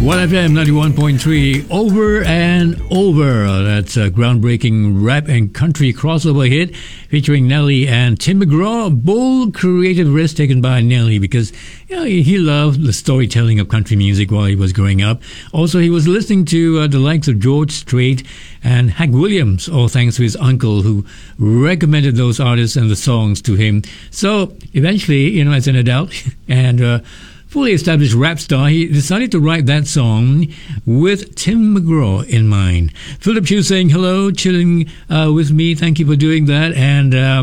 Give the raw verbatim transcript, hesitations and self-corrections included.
one F M ninety-one point three, Over and Over. That's a groundbreaking rap and country crossover hit featuring Nelly and Tim McGraw. A bold, creative risk taken by Nelly because you know, he loved the storytelling of country music while he was growing up. Also, he was listening to uh, the likes of George Strait and Hank Williams, all thanks to his uncle who recommended those artists and the songs to him. So eventually, you know, as an adult and uh, fully established rap star, he decided to write that song with Tim McGraw in mind. Philip Chu saying hello, chilling uh, with me. Thank you for doing that. And uh,